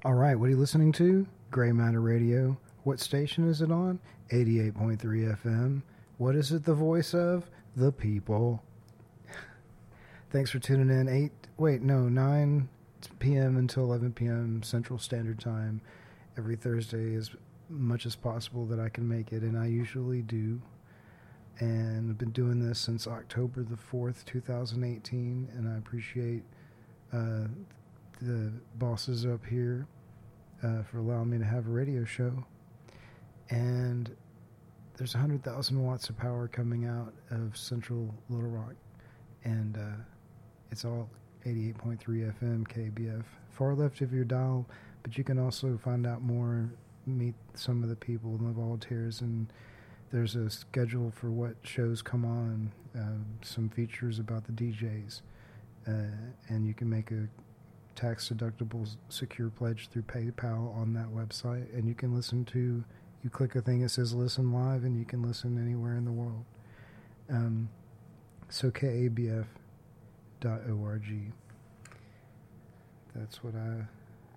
All right, what are you listening to? Gray Matter Radio. What station is it on? 88.3 FM. What is it the voice of? The people. Thanks for tuning in. 9 p.m. until 11 p.m. Central Standard Time every Thursday, as much as possible that I can make it, and I usually do. And I've been doing this since October the 4th, 2018, and I appreciate the bosses up here for allowing me to have a radio show. And there's 100,000 watts of power coming out of Central Little Rock, and it's all 88.3 FM KBF. Far left of your dial, but you can also find out more, meet some of the people and the volunteers, and there's a schedule for what shows come on, some features about the DJs, and you can make a tax-deductible secure pledge through PayPal on that website, and you can listen to, you click a thing that says listen live, and you can listen anywhere in the world. So KABF.org. That's what I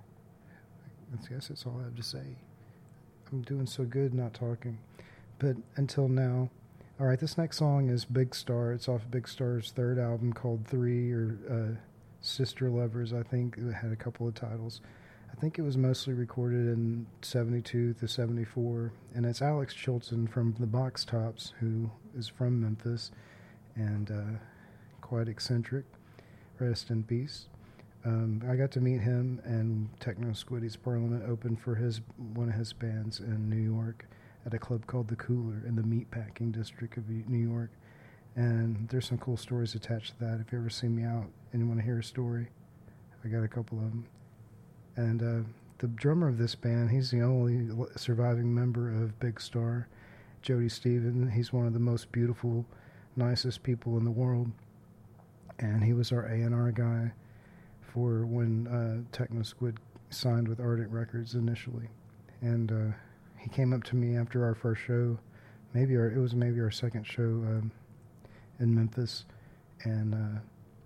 guess that's all I have to say. I'm doing so good not talking. But until now, all right, this next song is Big Star. It's off Big Star's third album called 3, or Sister Lovers, I think. It had a couple of titles. I think it was mostly recorded in 72 to 74, and it's Alex Chilton from the Box Tops, who is from Memphis, and quite eccentric. Rest in peace. I got to meet him, and Techno Squiddy's Parliament opened for one of his bands in New York at a club called The Cooler in the Meatpacking District of New York. And there's some cool stories attached to that. If you ever see me out and you want to hear a story, I got a couple of them. And the drummer of this band, he's the only surviving member of Big Star, Jody Stephen. He's one of the most beautiful, nicest people in the world. And he was our A&R guy for when Techno Squid signed with Ardent Records initially. And he came up to me after our first show, maybe our second show in Memphis, and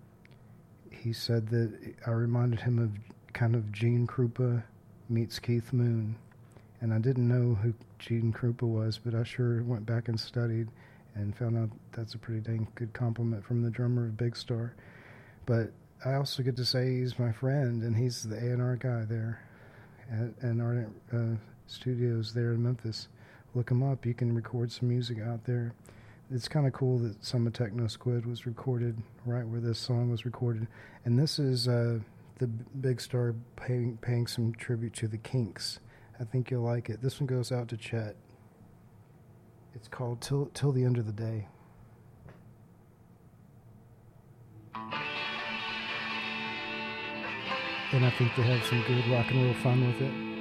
he said that I reminded him of kind of Gene Krupa meets Keith Moon. And I didn't know who Gene Krupa was, but I sure went back and studied and found out that's a pretty dang good compliment from the drummer of Big Star. But I also get to say he's my friend, and he's the A&R guy there at Ardent Studios there in Memphis. Look him up. You can record some music out there. It's kind of cool that some of Techno Squid was recorded right where this song was recorded. And this is the Big Star paying some tribute to the Kinks. I think you'll like it. This one goes out to Chet. It's called Till the End of the Day. And I think they have some good rock and roll fun with it.